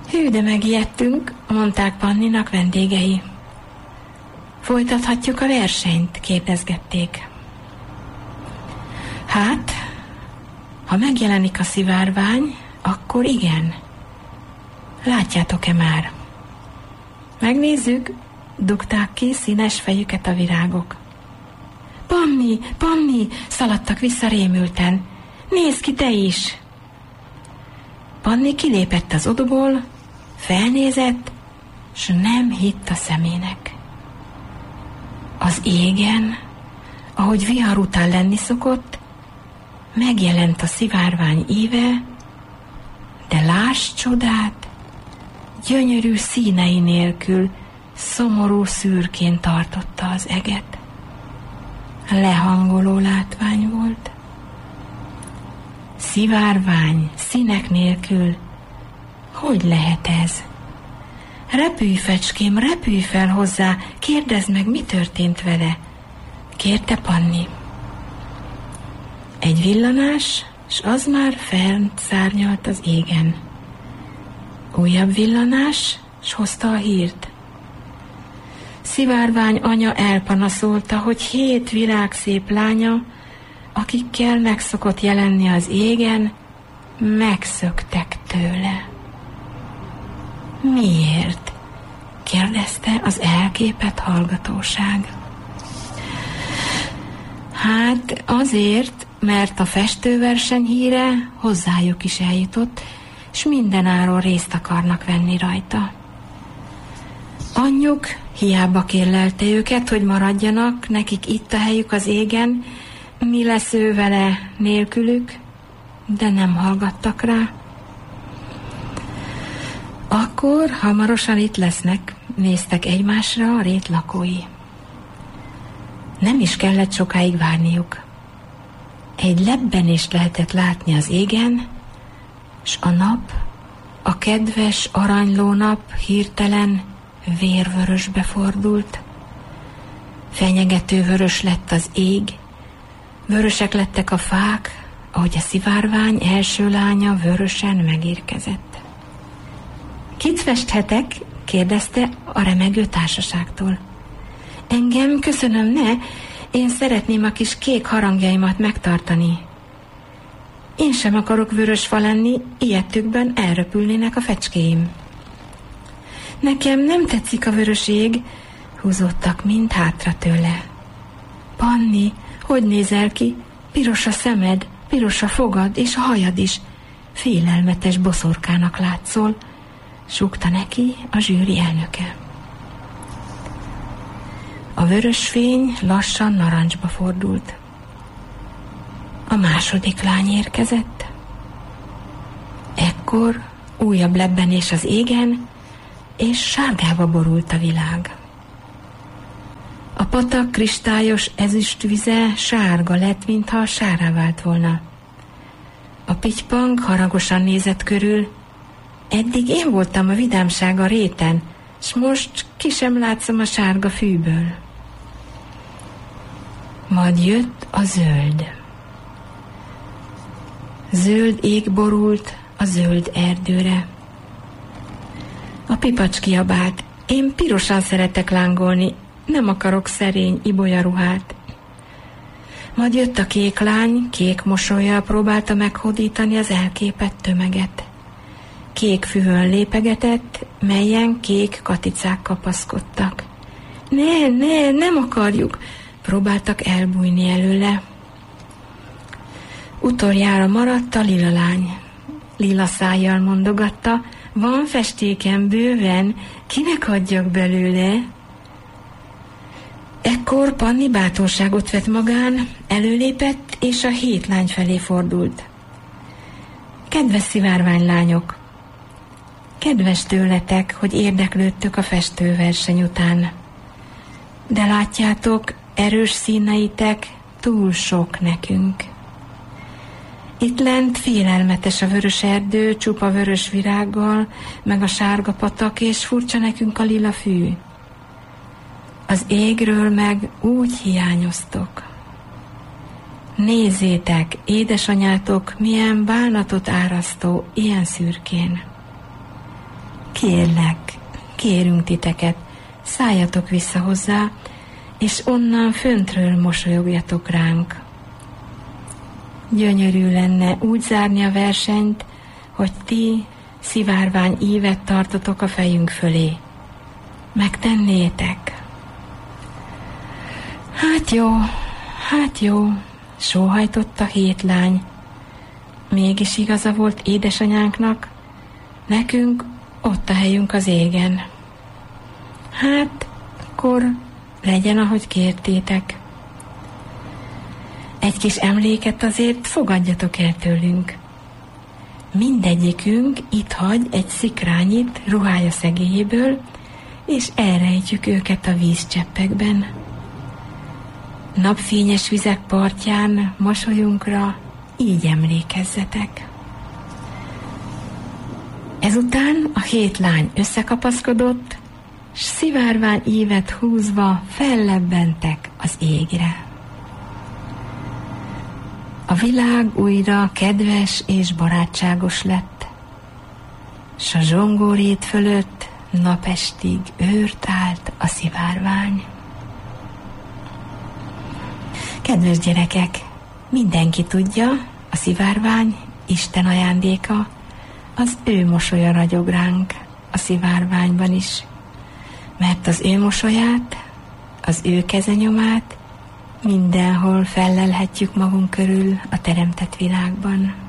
Hű, de megijedtünk, mondták Panninak vendégei. Folytathatjuk a versenyt? Kérdezgették. Hát, ha megjelenik a szivárvány, akkor igen. Látjátok-e már? Megnézzük, dugták ki színes fejüket a virágok. Panni, Panni, szaladtak vissza rémülten. Nézd ki te is! Panni kilépett az oduból, felnézett, s nem hitt a szemének. Az égen, ahogy vihar után lenni szokott, megjelent a szivárvány íve, de láss csodát, gyönyörű színei nélkül szomorú szürkén tartotta az eget. Lehangoló látvány volt. Szivárvány, színek nélkül, hogy lehet ez? Repülj, fecském, repülj fel hozzá, kérdezd meg, mi történt vele, kérte Panni. Egy villanás, s az már fent szárnyalt az égen. Újabb villanás, s hozta a hírt. Szivárvány anya elpanaszolta, hogy 7 virágszép lánya, akikkel megszokott jelenni az égen, megszöktek tőle. Miért? kérdezte az elképett hallgatóság. Hát azért, mert a festőverseny híre hozzájuk is eljutott, s mindenáron részt akarnak venni rajta. Anyjuk hiába kérlelte őket, hogy maradjanak, nekik itt a helyük az égen, mi lesz ő vele nélkülük, de nem hallgattak rá. Akkor hamarosan itt lesznek, néztek egymásra a rét lakói. Nem is kellett sokáig várniuk. Egy lebbenést lehetett látni az égen, s a nap, a kedves aranyló nap hirtelen vérvörösbe fordult. Fenyegető vörös lett az ég, vörösek lettek a fák, ahogy a szivárvány első lánya vörösen megérkezett. Kit festhetek? kérdezte a remegő társaságtól. Engem, köszönöm, ne, én szeretném a kis kék harangjaimat megtartani. Én sem akarok vörös fa lenni, ilyettükben elröpülnének a fecskéim. Nekem nem tetszik a vörös ég, húzódtak mind hátra tőle. Panni, hogy nézel ki? Piros a szemed, piros a fogad és a hajad is. Félelmetes boszorkának látszol, súgta neki a zsűri elnöke. A vörös fény lassan narancsba fordult. A második lány érkezett. Ekkor újabb lebbenés az égen, és sárgába borult a világ. A patak kristályos ezüstvize sárga lett, mintha sárrá vált volna. A pitypang haragosan nézett körül. Eddig én voltam a vidámság a réten, s most ki sem látszom a sárga fűből. Majd jött a zöld. Zöld ég borult a zöld erdőre. A pipacs kiabált, én pirosan szeretek lángolni, nem akarok szerény ibolyaruhát. Majd jött a kék lány, kék mosollyal próbálta meghódítani az elképett tömeget. Kék füvön lépegetett, melyen kék katicák kapaszkodtak. Ne, nem akarjuk, próbáltak elbújni előle. Utoljára maradt a lila lány. Lila szájjal mondogatta, van festéken bőven, kinek adjak belőle? Ekkor Panni bátorságot vett magán, előlépett, és a 7 lány felé fordult. Kedves szivárványlányok, kedves tőletek, hogy érdeklődtök a festőverseny után. De látjátok, erős színeitek túl sok nekünk. Itt lent félelmetes a vörös erdő, csupa vörös virággal, meg a sárga patak, és furcsa nekünk a lila fű. Az égről meg úgy hiányoztok. Nézzétek, édesanyátok milyen bánatot árasztó ilyen szürkén. kérlek, kérünk titeket, szálljatok vissza hozzá, és onnan föntről mosolyogjatok ránk. Gyönyörű lenne úgy zárni a versenyt, hogy ti szivárvány ívet tartotok a fejünk fölé. Megtennétek? Hát jó, sóhajtott a 7 lány. Mégis igaza volt édesanyánknak, nekünk ott a helyünk az égen. Hát, akkor legyen, ahogy kértétek. Egy kis emléket azért fogadjatok el tőlünk. Mindegyikünk itt hagy egy szikrányit ruhája szegélyéből, és elrejtjük őket a vízcseppekben. Napfényes vizek partján mosolyunkra így emlékezzetek. Ezután a 7 lány összekapaszkodott, s szivárvány ívet húzva fellebbentek az égre. A világ újra kedves és barátságos lett, s a zsongórét fölött napestig őrt állt a szivárvány. Kedves gyerekek, mindenki tudja, a szivárvány Isten ajándéka, az ő mosolya ragyog ránk a szivárványban is, mert az ő mosolyát, az ő kezenyomát mindenhol fellelhetjük magunk körül a teremtett világban.